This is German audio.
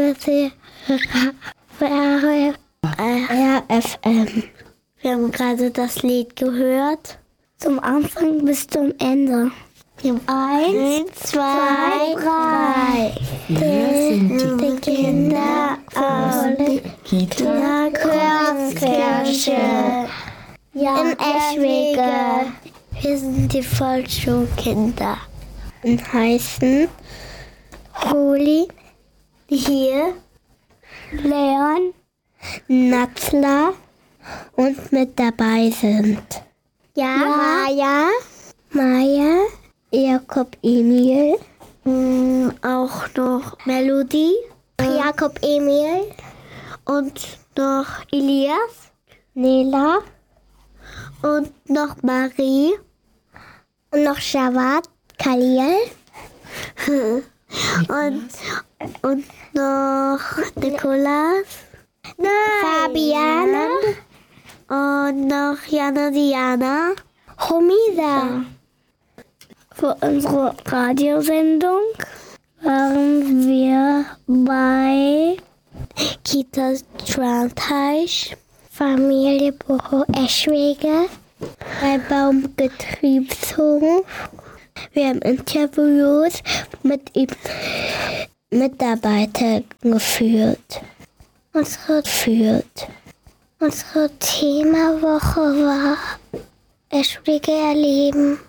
Hörseher RFM. Wir haben gerade das Lied gehört. Zum Anfang bis zum Ende. 1, 2, 3. Wir sind Die Kinder aus Kita Kreuzkirche in Eschwege. Wir sind die Volksschulkinder und heißen Ruli, hier, Leon, Natzler und mit dabei sind Maja, Jakob Emil, auch noch Melodie, Jakob Emil und noch Elias, Nela und noch Marie und noch Jawad, Khalil und noch Nikolas, Fabiana und noch Jana Diana, Homida. Für unsere Radiosendung waren wir bei Kita Schwanteich, Familie Büro Eschwege, bei Baumbetriebshof. Wir haben Interviews mit Mitarbeitern geführt. Unsere Themawoche war Eschwege erleben.